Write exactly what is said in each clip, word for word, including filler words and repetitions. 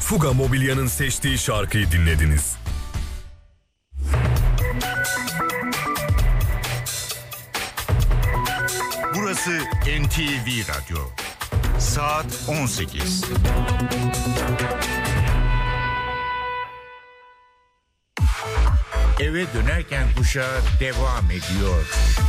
Fuga Mobilya'nın seçtiği şarkıyı dinlediniz. Burası N T V Radyo. Saat on sekiz. Eve dönerken kuşağı devam ediyor.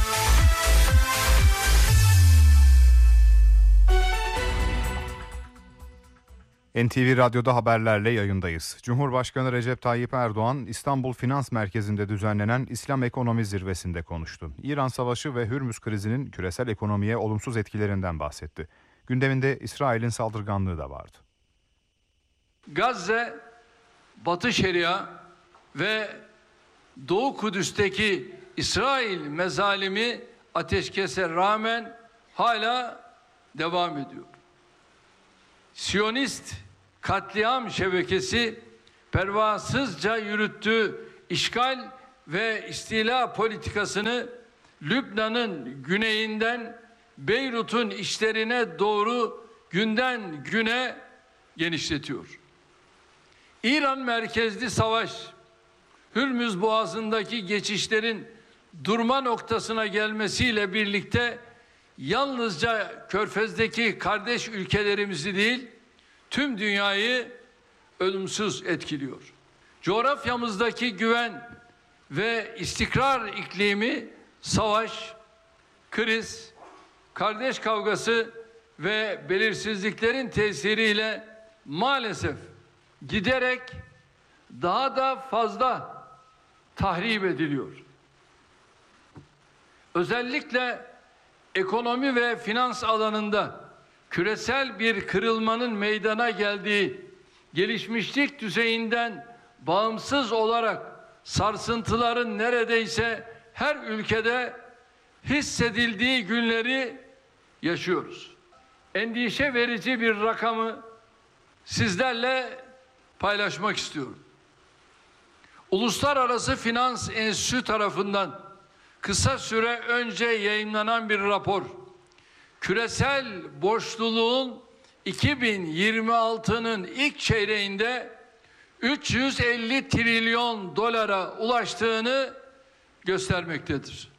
N T V Radyo'da haberlerle yayındayız. Cumhurbaşkanı Recep Tayyip Erdoğan, İstanbul Finans Merkezi'nde düzenlenen İslam Ekonomi Zirvesi'nde konuştu. İran Savaşı ve Hürmüz krizinin küresel ekonomiye olumsuz etkilerinden bahsetti. Gündeminde İsrail'in saldırganlığı da vardı. Gazze, Batı Şeria ve Doğu Kudüs'teki İsrail mezalimi ateşkese rağmen hala devam ediyor. Siyonist katliam şebekesi pervasızca yürüttüğü işgal ve istila politikasını Lübnan'ın güneyinden Beyrut'un içlerine doğru günden güne genişletiyor. İran merkezli savaş, Hürmüz Boğazı'ndaki geçişlerin durma noktasına gelmesiyle birlikte yalnızca Körfez'deki kardeş ülkelerimizi değil, tüm dünyayı ölümsüz etkiliyor. Coğrafyamızdaki güven ve istikrar iklimi savaş, kriz, kardeş kavgası ve belirsizliklerin tesiriyle maalesef giderek daha da fazla tahrip ediliyor. Özellikle ekonomi ve finans alanında küresel bir kırılmanın meydana geldiği, gelişmişlik düzeyinden bağımsız olarak sarsıntıların neredeyse her ülkede hissedildiği günleri yaşıyoruz. Endişe verici bir rakamı sizlerle paylaşmak istiyorum. Uluslararası Finans Enstitüsü tarafından kısa süre önce yayımlanan bir rapor, küresel borçluluğun iki bin yirmi altının ilk çeyreğinde üç yüz elli trilyon dolara ulaştığını göstermektedir.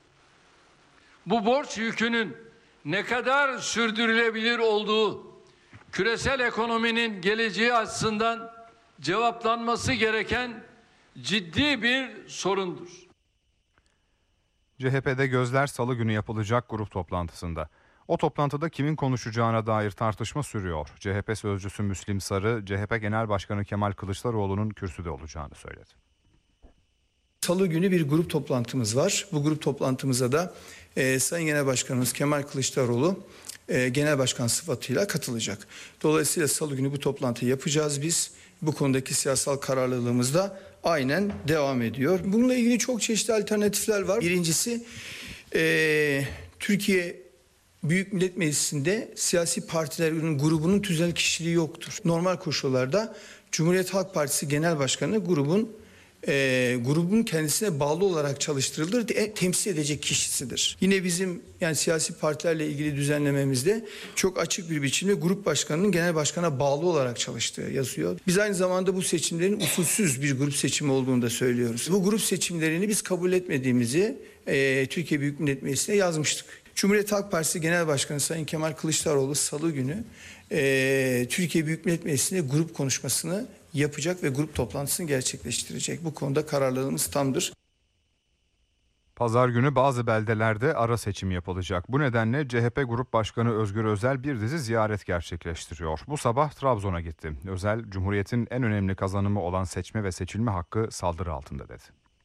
Bu borç yükünün ne kadar sürdürülebilir olduğu, küresel ekonominin geleceği açısından cevaplanması gereken ciddi bir sorundur. C H P'de gözler Salı günü yapılacak grup toplantısında. O toplantıda kimin konuşacağına dair tartışma sürüyor. C H P sözcüsü Müslim Sarı, C H P Genel Başkanı Kemal Kılıçdaroğlu'nun kürsüde olacağını söyledi. Salı günü bir grup toplantımız var. Bu grup toplantımıza da e, Sayın Genel Başkanımız Kemal Kılıçdaroğlu e, Genel Başkan sıfatıyla katılacak. Dolayısıyla Salı günü bu toplantıyı yapacağız biz. Bu konudaki siyasal kararlılığımız da aynen devam ediyor. Bununla ilgili çok çeşitli alternatifler var. Birincisi e, Türkiye Büyük Millet Meclisi'nde siyasi partilerin grubunun tüzel kişiliği yoktur. Normal koşullarda Cumhuriyet Halk Partisi Genel Başkanı grubun e, grubun kendisine bağlı olarak çalıştırılır, de, temsil edecek kişisidir. Yine bizim yani siyasi partilerle ilgili düzenlememizde çok açık bir biçimde grup başkanının genel başkana bağlı olarak çalıştığı yazıyor. Biz aynı zamanda bu seçimlerin usulsüz bir grup seçimi olduğunu da söylüyoruz. Bu grup seçimlerini biz kabul etmediğimizi e, Türkiye Büyük Millet Meclisi'ne yazmıştık. Cumhuriyet Halk Partisi Genel Başkanı Sayın Kemal Kılıçdaroğlu Salı günü e, Türkiye Büyük Millet Meclisi'nde grup konuşmasını yapacak ve grup toplantısını gerçekleştirecek. Bu konuda kararlılığımız tamdır. Pazar günü bazı beldelerde ara seçim yapılacak. Bu nedenle C H P Grup Başkanı Özgür Özel bir dizi ziyaret gerçekleştiriyor. Bu sabah Trabzon'a gitti. Özel, Cumhuriyet'in en önemli kazanımı olan seçme ve seçilme hakkı saldırı altında dedi.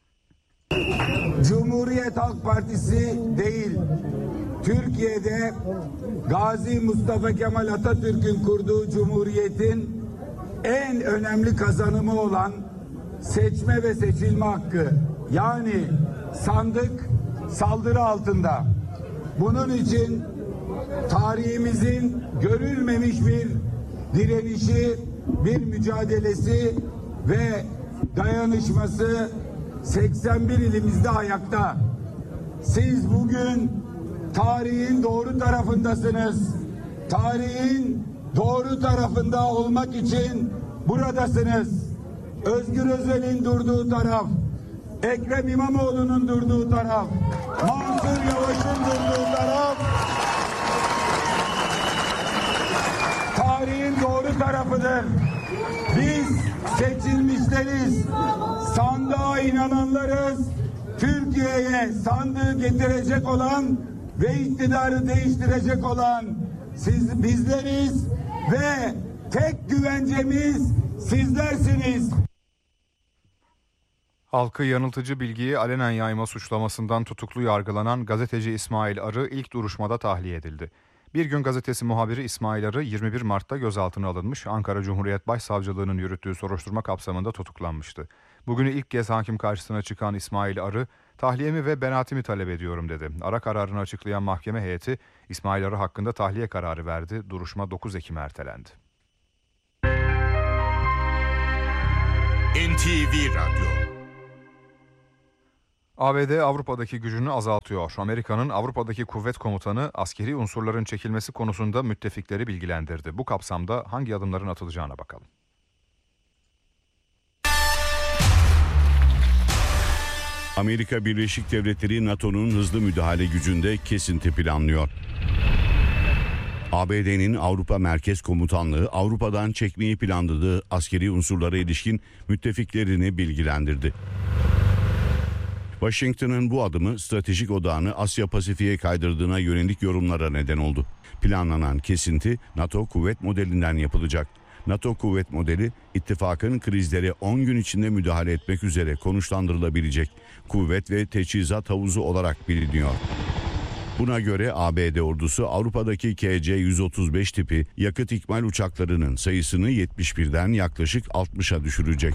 Cumhuriyet Halk Partisi değil, Türkiye'de Gazi Mustafa Kemal Atatürk'ün kurduğu Cumhuriyet'in en önemli kazanımı olan seçme ve seçilme hakkı, yani sandık saldırı altında. Bunun için tarihimizin görülmemiş bir direnişi, bir mücadelesi ve dayanışması seksen bir ilimizde ayakta. Siz bugün tarihin doğru tarafındasınız. Tarihin doğru tarafında olmak için buradasınız. Özgür Özel'in durduğu taraf, Ekrem İmamoğlu'nun durduğu taraf, Mansur Yavaş'ın durduğu taraf, tarihin doğru tarafıdır. Biz seçilmişleriz, sandığa inananlarız, Türkiye'ye sandığı getirecek olan ve iktidarı değiştirecek olan siz bizleriz ve tek güvencemiz sizlersiniz. Halkı yanıltıcı bilgiyi alenen yayma suçlamasından tutuklu yargılanan gazeteci İsmail Arı ilk duruşmada tahliye edildi. Bir Gün Gazetesi muhabiri İsmail Arı yirmi bir Mart'ta gözaltına alınmış, Ankara Cumhuriyet Başsavcılığı'nın yürüttüğü soruşturma kapsamında tutuklanmıştı. Bugün ilk kez hakim karşısına çıkan İsmail Arı, tahliyemi ve beraatimi talep ediyorum dedi. Ara kararını açıklayan mahkeme heyeti İsmail Arı hakkında tahliye kararı verdi. Duruşma dokuz Ekim'e ertelendi. N T V Radyo. A B D Avrupa'daki gücünü azaltıyor. Amerika'nın Avrupa'daki kuvvet komutanı askeri unsurların çekilmesi konusunda müttefikleri bilgilendirdi. Bu kapsamda hangi adımların atılacağına bakalım. Amerika Birleşik Devletleri NATO'nun hızlı müdahale gücünde kesinti planlıyor. A B D'nin Avrupa Merkez Komutanlığı Avrupa'dan çekmeyi planladığı askeri unsurlara ilişkin müttefiklerini bilgilendirdi. Washington'ın bu adımı stratejik odağını Asya Pasifik'e kaydırdığına yönelik yorumlara neden oldu. Planlanan kesinti NATO kuvvet modelinden yapılacak. NATO kuvvet modeli ittifakın krizlere on gün içinde müdahale etmek üzere konuşlandırılabilecek kuvvet ve teçhizat havuzu olarak biliniyor. Buna göre A B D ordusu Avrupa'daki K C yüz otuz beş tipi yakıt ikmal uçaklarının sayısını yetmiş birden yaklaşık altmışa düşürecek.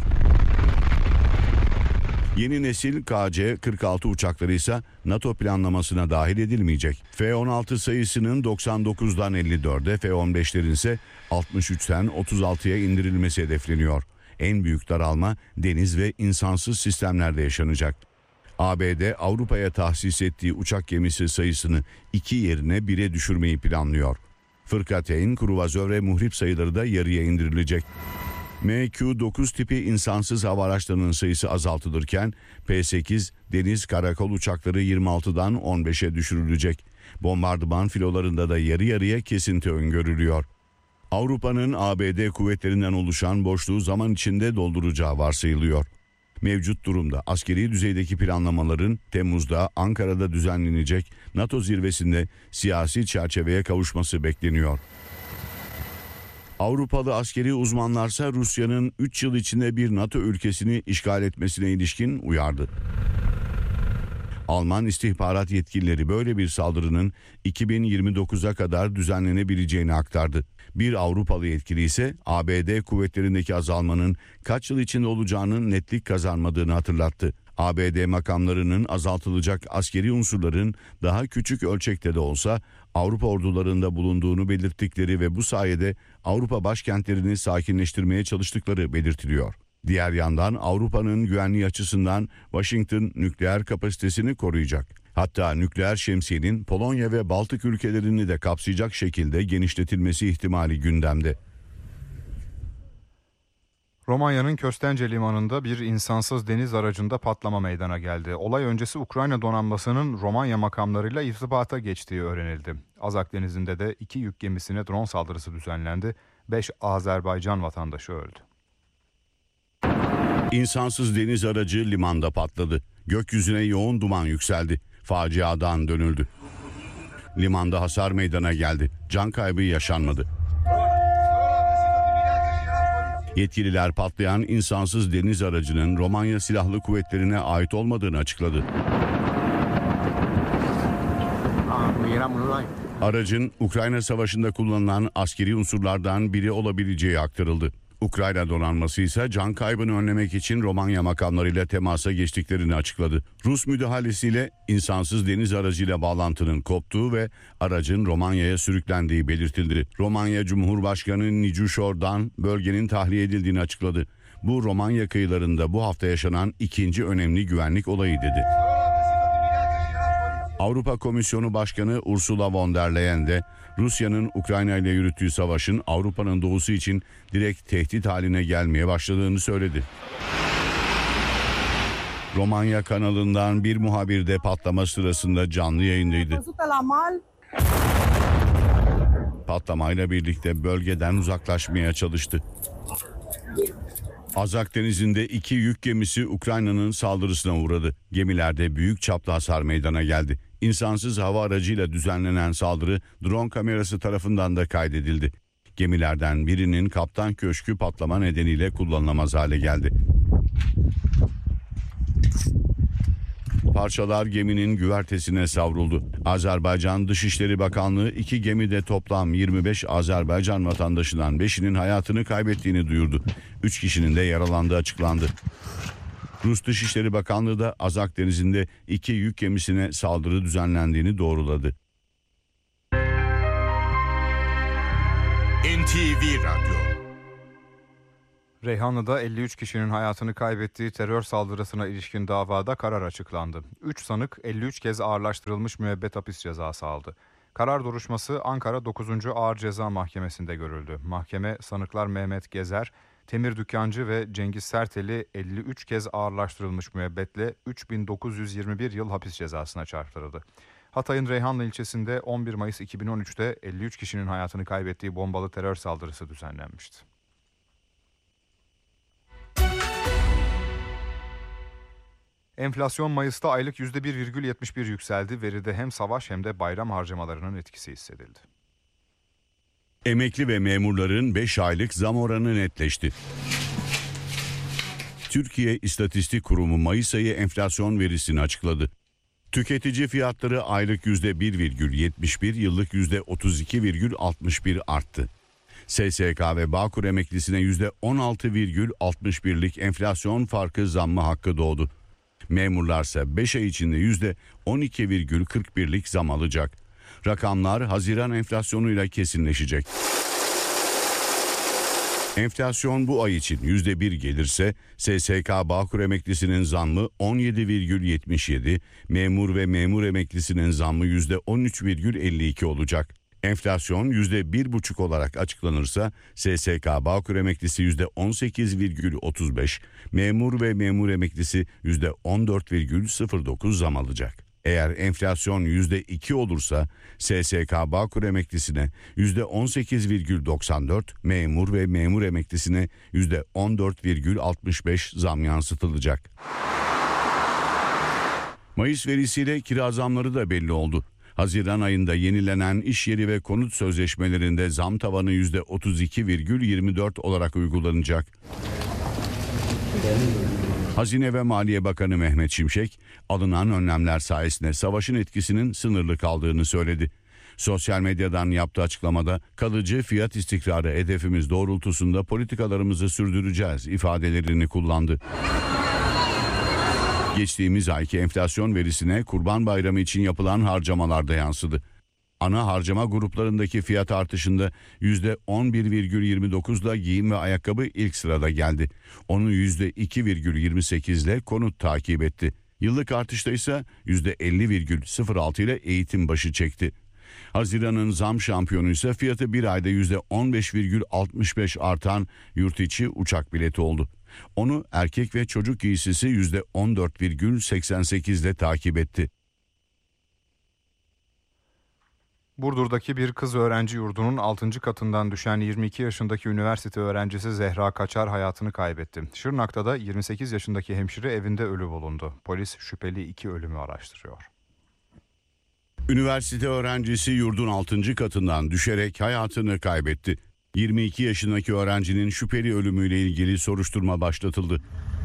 Yeni nesil K C kırk altı uçakları ise NATO planlamasına dahil edilmeyecek. F on altı sayısının doksan dokuzdan elli dörde, F on beşlerin ise altmış üçten otuz altıya indirilmesi hedefleniyor. En büyük daralma deniz ve insansız sistemlerde yaşanacak. A B D Avrupa'ya tahsis ettiği uçak gemisi sayısını iki yerine bire düşürmeyi planlıyor. Fırkateyn, kruvazör ve muhrip sayıları da yarıya indirilecek. M Q dokuz tipi insansız hava araçlarının sayısı azaltılırken P sekiz deniz karakol uçakları yirmi altıdan on beşe düşürülecek. Bombardıman filolarında da yarı yarıya kesinti öngörülüyor. Avrupa'nın A B D kuvvetlerinden oluşan boşluğu zaman içinde dolduracağı varsayılıyor. Mevcut durumda askeri düzeydeki planlamaların Temmuz'da Ankara'da düzenlenecek NATO zirvesinde siyasi çerçeveye kavuşması bekleniyor. Avrupalı askeri uzmanlarsa Rusya'nın üç yıl içinde bir NATO ülkesini işgal etmesine ilişkin uyardı. Alman istihbarat yetkilileri böyle bir saldırının iki bin yirmi dokuza kadar düzenlenebileceğini aktardı. Bir Avrupalı yetkili ise A B D kuvvetlerindeki azalmanın kaç yıl içinde olacağının netlik kazanmadığını hatırlattı. A B D makamlarının azaltılacak askeri unsurların daha küçük ölçekte de olsa Avrupa ordularında bulunduğunu belirttikleri ve bu sayede Avrupa başkentlerini sakinleştirmeye çalıştıkları belirtiliyor. Diğer yandan Avrupa'nın güvenliği açısından Washington nükleer kapasitesini koruyacak. Hatta nükleer şemsiyenin Polonya ve Baltık ülkelerini de kapsayacak şekilde genişletilmesi ihtimali gündemde. Romanya'nın Köstence limanında bir insansız deniz aracında patlama meydana geldi. Olay öncesi Ukrayna donanmasının Romanya makamlarıyla irtibata geçtiği öğrenildi. Azak Denizi'nde de iki yük gemisine drone saldırısı düzenlendi. beş Azerbaycan vatandaşı öldü. İnsansız deniz aracı limanda patladı. Gökyüzüne yoğun duman yükseldi. Faciadan dönüldü. Limanda hasar meydana geldi. Can kaybı yaşanmadı. Yetkililer patlayan insansız deniz aracının Romanya Silahlı Kuvvetleri'ne ait olmadığını açıkladı. Aracın Ukrayna Savaşı'nda kullanılan askeri unsurlardan biri olabileceği aktarıldı. Ukrayna donanması ise can kaybını önlemek için Romanya makamlarıyla temasa geçtiklerini açıkladı. Rus müdahalesiyle insansız deniz aracıyla bağlantının koptuğu ve aracın Romanya'ya sürüklendiği belirtildi. Romanya Cumhurbaşkanı Nicuşor'dan bölgenin tahliye edildiğini açıkladı. Bu Romanya kıyılarında bu hafta yaşanan ikinci önemli güvenlik olayı dedi. Avrupa Komisyonu Başkanı Ursula von der Leyen de Rusya'nın Ukrayna ile yürüttüğü savaşın Avrupa'nın doğusu için direkt tehdit haline gelmeye başladığını söyledi. Romanya kanalından bir muhabir de patlama sırasında canlı yayındaydı. Patlamayla birlikte bölgeden uzaklaşmaya çalıştı. Azak Denizi'nde iki yük gemisi Ukrayna'nın saldırısına uğradı. Gemilerde büyük çaplı hasar meydana geldi. İnsansız hava aracıyla düzenlenen saldırı drone kamerası tarafından da kaydedildi. Gemilerden birinin kaptan köşkü patlama nedeniyle kullanılamaz hale geldi. Parçalar geminin güvertesine savruldu. Azerbaycan Dışişleri Bakanlığı iki gemide toplam yirmi beş Azerbaycan vatandaşından beşinin hayatını kaybettiğini duyurdu. üç kişinin de yaralandığı açıklandı. Rus Dışişleri Bakanlığı da Azak Denizi'nde iki yük gemisine saldırı düzenlendiğini doğruladı. N T V Radyo. Reyhanlı'da elli üç kişinin hayatını kaybettiği terör saldırısına ilişkin davada karar açıklandı. üç sanık elli üç kez ağırlaştırılmış müebbet hapis cezası aldı. Karar duruşması Ankara dokuzuncu Ağır Ceza Mahkemesi'nde görüldü. Mahkeme sanıklar Mehmet Gezer, Temir Dükkancı ve Cengiz Sertel'i elli üç kez ağırlaştırılmış müebbetle üç bin dokuz yüz yirmi bir yıl hapis cezasına çarptırıldı. Hatay'ın Reyhanlı ilçesinde on bir Mayıs iki bin on üç'te elli üç kişinin hayatını kaybettiği bombalı terör saldırısı düzenlenmişti. Enflasyon Mayıs'ta aylık yüzde bir virgül yetmiş bir yükseldi. Veride hem savaş hem de bayram harcamalarının etkisi hissedildi. Emekli ve memurların beş aylık zam oranı netleşti. Türkiye İstatistik Kurumu Mayıs ayı enflasyon verisini açıkladı. Tüketici fiyatları aylık yüzde bir virgül yetmiş bir, yıllık yüzde otuz iki virgül altmış bir arttı. S S K ve Bağkur emeklisine yüzde on altı virgül altmış birlik enflasyon farkı zammı hakkı doğdu. Memurlarsa beş ay içinde yüzde on iki virgül kırk birlik zam alacak. Rakamlar Haziran enflasyonuyla kesinleşecek. Enflasyon bu ay için yüzde bir gelirse S S K Bağkur emeklisinin zammı on yedi virgül yetmiş yedi, memur ve memur emeklisinin zammı yüzde on üç virgül elli iki olacak. Enflasyon yüzde bir buçuk olarak açıklanırsa S S K Bağkur emeklisi yüzde on sekiz virgül otuz beş, memur ve memur emeklisi yüzde on dört virgül sıfır dokuz zam alacak. Eğer enflasyon yüzde iki olursa S S K Bağkur emeklisine yüzde on sekiz virgül doksan dört, memur ve memur emeklisine yüzde on dört virgül altmış beş zam yansıtılacak. Mayıs verisiyle kira zamları da belli oldu. Haziran ayında yenilenen iş yeri ve konut sözleşmelerinde zam tavanı yüzde otuz iki virgül yirmi dört olarak uygulanacak. Hazine ve Maliye Bakanı Mehmet Şimşek, alınan önlemler sayesinde savaşın etkisinin sınırlı kaldığını söyledi. Sosyal medyadan yaptığı açıklamada kalıcı fiyat istikrarı hedefimiz doğrultusunda politikalarımızı sürdüreceğiz ifadelerini kullandı. Geçtiğimiz ayki enflasyon verisine Kurban Bayramı için yapılan harcamalar da yansıdı. Ana harcama gruplarındaki fiyat artışında yüzde on bir virgül yirmi dokuzla giyim ve ayakkabı ilk sırada geldi. Onu yüzde iki virgül yirmi sekizle konut takip etti. Yıllık artışta ise yüzde elli virgül sıfır altı ile eğitim başı çekti. Haziran'ın zam şampiyonu ise fiyatı bir ayda yüzde on beş virgül altmış beş artan yurt içi uçak bileti oldu. Onu erkek ve çocuk giysisi yüzde on dört virgül seksen sekiz ile takip etti. Burdur'daki bir kız öğrenci yurdunun altıncı katından düşen yirmi iki yaşındaki üniversite öğrencisi Zehra Kaçar hayatını kaybetti. Şırnak'ta da yirmi sekiz yaşındaki hemşire evinde ölü bulundu. Polis şüpheli iki ölümü araştırıyor. Üniversite öğrencisi yurdun altıncı katından düşerek hayatını kaybetti. yirmi iki yaşındaki öğrencinin şüpheli ölümüyle ilgili soruşturma başlatıldı.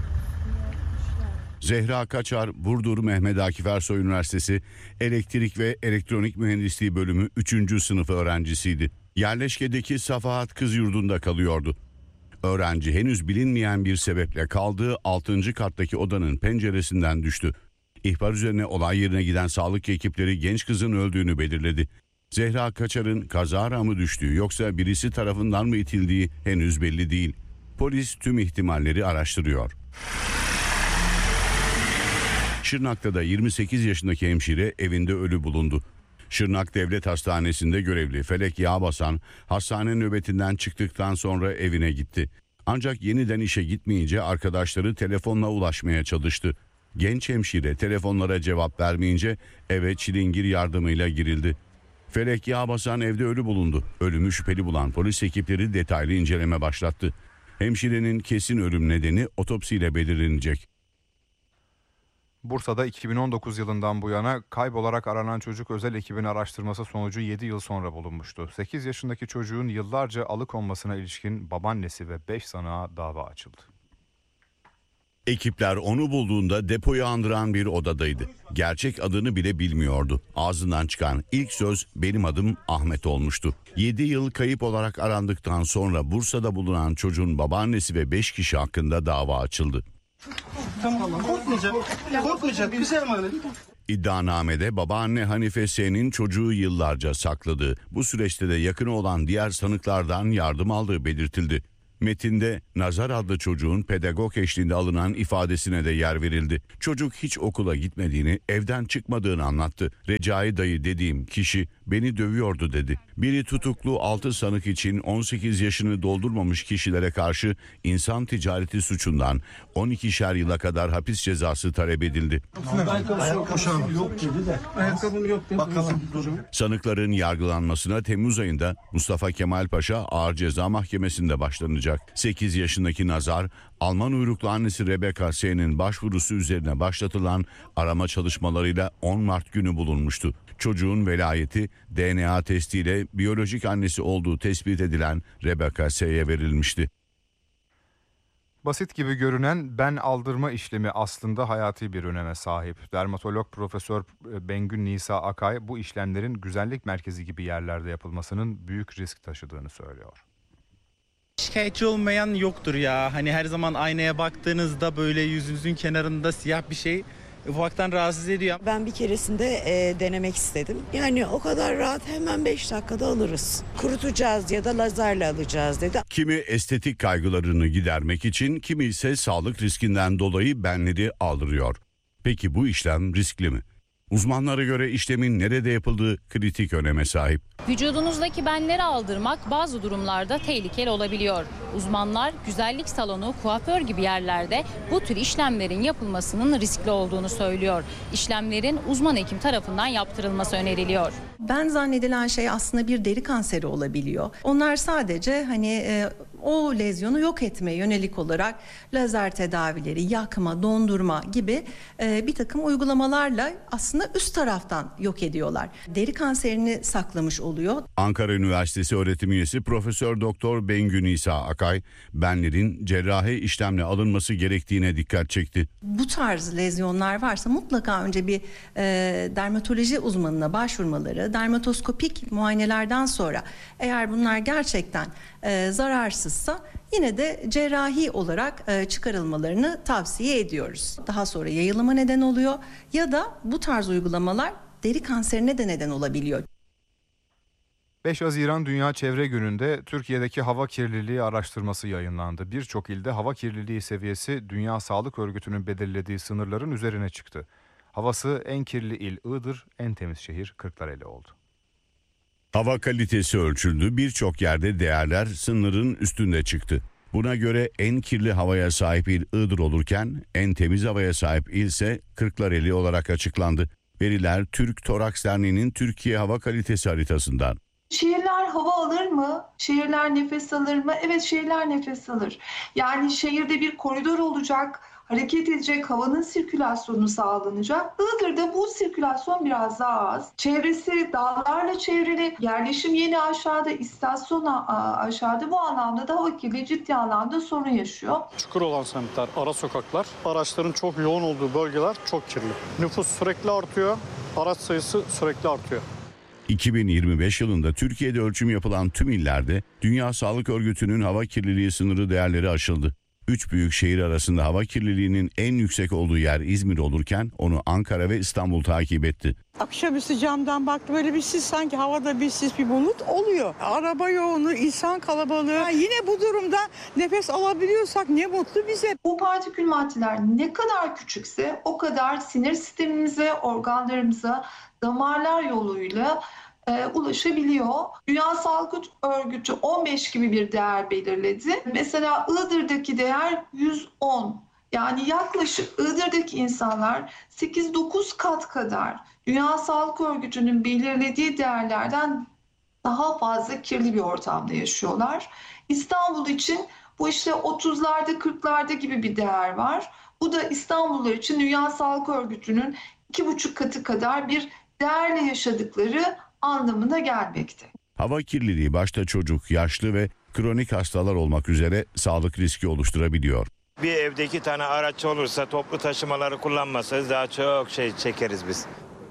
Zehra Kaçar, Burdur Mehmet Akif Ersoy Üniversitesi Elektrik ve Elektronik Mühendisliği Bölümü üçüncü sınıf öğrencisiydi. Yerleşkedeki Safahat Kız Yurdu'nda kalıyordu. Öğrenci henüz bilinmeyen bir sebeple kaldığı altıncı kattaki odanın penceresinden düştü. İhbar üzerine olay yerine giden sağlık ekipleri genç kızın öldüğünü belirledi. Zehra Kaçar'ın kazara mı düştüğü yoksa birisi tarafından mı itildiği henüz belli değil. Polis tüm ihtimalleri araştırıyor. Şırnak'ta da yirmi sekiz yaşındaki hemşire evinde ölü bulundu. Şırnak Devlet Hastanesi'nde görevli Felek Yağbasan hastane nöbetinden çıktıktan sonra evine gitti. Ancak yeniden işe gitmeyince arkadaşları telefonla ulaşmaya çalıştı. Genç hemşire telefonlara cevap vermeyince eve çilingir yardımıyla girildi. Felek Yağbasan evde ölü bulundu. Ölümü şüpheli bulan polis ekipleri detaylı inceleme başlattı. Hemşirenin kesin ölüm nedeni otopsiyle belirlenecek. Bursa'da iki bin on dokuz yılından bu yana kaybolarak aranan çocuk özel ekibin araştırması sonucu yedi yıl sonra bulunmuştu. sekiz yaşındaki çocuğun yıllarca alıkonmasına ilişkin babaannesi ve beş sanığa dava açıldı. Ekipler onu bulduğunda depoyu andıran bir odadaydı. Gerçek adını bile bilmiyordu. Ağzından çıkan ilk söz benim adım Ahmet olmuştu. yedi yıl kayıp olarak arandıktan sonra Bursa'da bulunan çocuğun babaannesi ve beş kişi hakkında dava açıldı. Tamam, korkmayacak. Korkmayacak. Güzel emanet. İddianamede babaanne Hanife S'nin çocuğu yıllarca sakladığı, bu süreçte de yakını olan diğer sanıklardan yardım aldığı belirtildi. Metinde Nazar adlı çocuğun pedagog eşliğinde alınan ifadesine de yer verildi. Çocuk hiç okula gitmediğini, evden çıkmadığını anlattı. Recai dayı dediğim kişi beni dövüyordu dedi. Biri tutuklu altı sanık için on sekiz yaşını doldurmamış kişilere karşı insan ticareti suçundan on ikişer yıla kadar hapis cezası talep edildi. Ayakkabım yok dedi de. Ayakkabım yok dedi. Bakalım. Sanıkların yargılanmasına Temmuz ayında Mustafa Kemal Paşa Ağır Ceza Mahkemesi'nde başlanacak. sekiz yaşındaki Nazar, Alman uyruklu annesi Rebecca S'nin başvurusu üzerine başlatılan arama çalışmalarıyla on Mart günü bulunmuştu. Çocuğun velayeti D N A testiyle biyolojik annesi olduğu tespit edilen Rebecca S'ye verilmişti. Basit gibi görünen ben aldırma işlemi aslında hayati bir öneme sahip. Dermatolog Profesör Bengü Nisa Akay bu işlemlerin güzellik merkezi gibi yerlerde yapılmasının büyük risk taşıdığını söylüyor. Şikayetçi olmayan yoktur ya. Hani her zaman aynaya baktığınızda böyle yüzünüzün kenarında siyah bir şey ufaktan rahatsız ediyor. Ben bir keresinde e, denemek istedim. Yani o kadar rahat hemen beş dakikada alırız. Kurutacağız ya da lazerle alacağız dedi. Kimi estetik kaygılarını gidermek için, kimi ise sağlık riskinden dolayı benleri aldırıyor. Peki bu işlem riskli mi? Uzmanlara göre işlemin nerede yapıldığı kritik öneme sahip. Vücudunuzdaki benleri aldırmak bazı durumlarda tehlikeli olabiliyor. Uzmanlar güzellik salonu, kuaför gibi yerlerde bu tür işlemlerin yapılmasının riskli olduğunu söylüyor. İşlemlerin uzman hekim tarafından yaptırılması öneriliyor. Ben zannedilen şey aslında bir deri kanseri olabiliyor. Onlar sadece hani e, o lezyonu yok etmeye yönelik olarak lazer tedavileri, yakma, dondurma gibi e, bir takım uygulamalarla aslında üst taraftan yok ediyorlar. Deri kanserini saklamış oluyor. Ankara Üniversitesi öğretim üyesi Profesör Doktor Bengü Nisa Akay, benlerin cerrahi işlemle alınması gerektiğine dikkat çekti. Bu tarz lezyonlar varsa mutlaka önce bir e, dermatoloji uzmanına başvurmaları, dermatoskopik muayenelerden sonra eğer bunlar gerçekten e, zararsızsa yine de cerrahi olarak e, çıkarılmalarını tavsiye ediyoruz. Daha sonra yayılıma neden oluyor ya da bu tarz uygulamalar deri kanserine de neden olabiliyor. beş Haziran Dünya Çevre Günü'nde Türkiye'deki hava kirliliği araştırması yayınlandı. Birçok ilde hava kirliliği seviyesi Dünya Sağlık Örgütü'nün belirlediği sınırların üzerine çıktı. Havası en kirli il Iğdır, en temiz şehir Kırklareli oldu. Hava kalitesi ölçüldü. Birçok yerde değerler sınırın üstünde çıktı. Buna göre en kirli havaya sahip il Iğdır olurken en temiz havaya sahip il ise Kırklareli olarak açıklandı. Veriler Türk Toraks Derneği'nin Türkiye Hava Kalitesi haritasından. Şehirler hava alır mı? Şehirler nefes alır mı? Evet, şehirler nefes alır. Yani şehirde bir koridor olacak, hareket edecek, havanın sirkülasyonu sağlanacak. Iğdır'da bu sirkülasyon biraz daha az. Çevresi dağlarla çevrili, yerleşim yeni aşağıda, istasyon aşağıda. Bu anlamda da hava kirliliği ciddi anlamda sorun yaşıyor. Çukur olan semtler, ara sokaklar, araçların çok yoğun olduğu bölgeler çok kirli. Nüfus sürekli artıyor, araç sayısı sürekli artıyor. iki bin yirmi beş yılında Türkiye'de ölçüm yapılan tüm illerde Dünya Sağlık Örgütü'nün hava kirliliği sınırı değerleri aşıldı. Üç büyük şehir arasında hava kirliliğinin en yüksek olduğu yer İzmir olurken onu Ankara ve İstanbul takip etti. Akşamüstü camdan baktı, böyle bir sis, sanki havada bir sis, bir bulut oluyor. Araba yoğunluğu, insan kalabalığı. Yani yine bu durumda nefes alabiliyorsak ne mutlu bize. Bu partikül maddeler ne kadar küçükse o kadar sinir sistemimize, organlarımıza, damarlar yoluyla e, ulaşabiliyor. Dünya Sağlık Örgütü on beş gibi bir değer belirledi. Mesela Iğdır'daki değer yüz on. Yani yaklaşık Iğdır'daki insanlar sekiz dokuz kat kadar Dünya Sağlık Örgütü'nün belirlediği değerlerden daha fazla kirli bir ortamda yaşıyorlar. İstanbul için bu işte otuzlarda kırklarda gibi bir değer var. Bu da İstanbullular için Dünya Sağlık Örgütü'nün iki buçuk katı kadar bir değerle yaşadıkları anlamına gelmekte. Hava kirliliği başta çocuk, yaşlı ve kronik hastalar olmak üzere sağlık riski oluşturabiliyor. Bir evde iki tane araç olursa toplu taşımaları kullanmasanız daha çok şey çekeriz biz.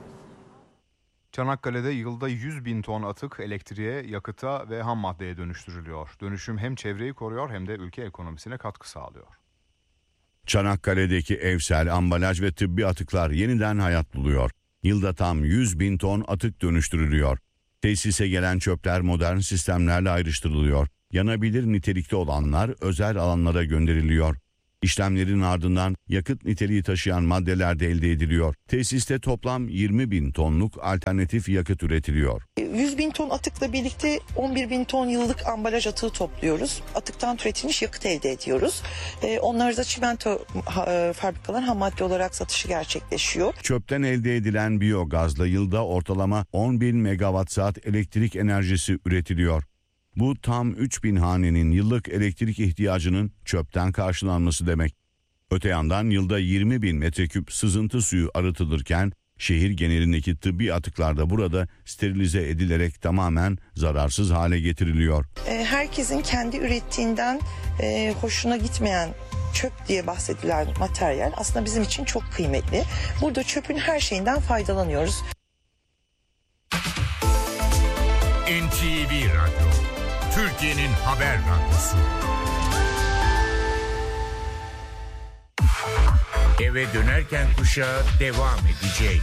Çanakkale'de yılda yüz bin ton atık elektriğe, yakıta ve ham maddeye dönüştürülüyor. Dönüşüm hem çevreyi koruyor hem de ülke ekonomisine katkı sağlıyor. Çanakkale'deki evsel, ambalaj ve tıbbi atıklar yeniden hayat buluyor. Yılda tam yüz bin ton atık dönüştürülüyor. Tesise gelen çöpler modern sistemlerle ayrıştırılıyor. Yanabilir nitelikte olanlar özel alanlara gönderiliyor. İşlemlerin ardından yakıt niteliği taşıyan maddeler de elde ediliyor. Tesiste toplam yirmi bin tonluk alternatif yakıt üretiliyor. yüz bin ton atıkla birlikte on bir bin ton yıllık ambalaj atığı topluyoruz. Atıktan türetilmiş yakıt elde ediyoruz. Onları da çimento fabrikalar ham madde olarak satışı gerçekleşiyor. Çöpten elde edilen biyogazla yılda ortalama on bin megawatt saat elektrik enerjisi üretiliyor. Bu tam üç bin hanenin yıllık elektrik ihtiyacının çöpten karşılanması demek. Öte yandan yılda yirmi bin metreküp sızıntı suyu arıtılırken şehir genelindeki tıbbi atıklar da burada sterilize edilerek tamamen zararsız hale getiriliyor. Herkesin kendi ürettiğinden hoşuna gitmeyen çöp diye bahsedilen materyal aslında bizim için çok kıymetli. Burada çöpün her şeyinden faydalanıyoruz. N T V Radyo, Türkiye'nin haber radyosu. Eve dönerken kuşağı devam edecek.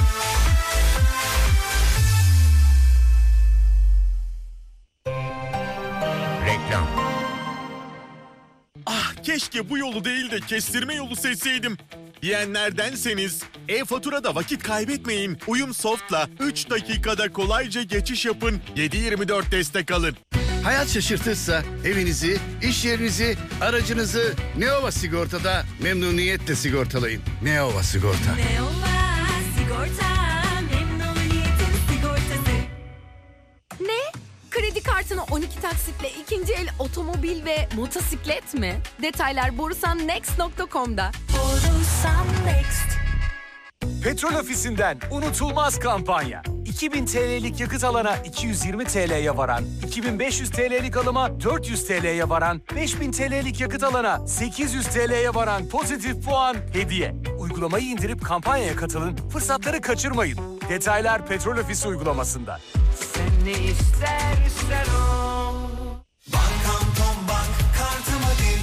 Reklam. Ah, keşke bu yolu değil de kestirme yolu seçseydim diyenlerdenseniz e-faturada vakit kaybetmeyin. Uyumsoft'la üç dakikada kolayca geçiş yapın. yedi yirmi dört destek alın. Hayat şaşırtırsa evinizi, iş yerinizi, aracınızı Neova Sigorta'da memnuniyetle sigortalayın. Neova Sigorta. Neova Sigorta, memnuniyetin sigortası. Ne? Kredi kartını on iki taksitle ikinci el otomobil ve motosiklet mi? Detaylar borusan next nokta com'da. Borusan Next. Petrol Ofisi'nden unutulmaz kampanya. iki bin T L'lik yakıt alana iki yüz yirmi T L'ye varan, iki bin beş yüz T L'lik alıma dört yüz T L'ye varan, beş bin T L'lik yakıt alana sekiz yüz T L'ye varan pozitif puan hediye. Uygulamayı indirip kampanyaya katılın, fırsatları kaçırmayın. Detaylar Petrol Ofisi uygulamasında. Sen ne istersen o. Bankam Tom Bank kartımı bil.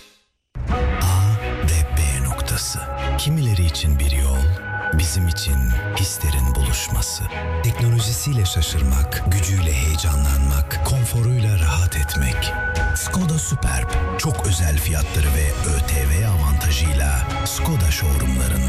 A ve B noktası. Kimileri için bir yol, bizim için hislerin buluşması. Teknolojisiyle şaşırmak, gücüyle heyecanlanmak, konforuyla rahat etmek. Skoda Superb, çok özel fiyatları ve ÖTV avantajıyla Skoda showroomlarında.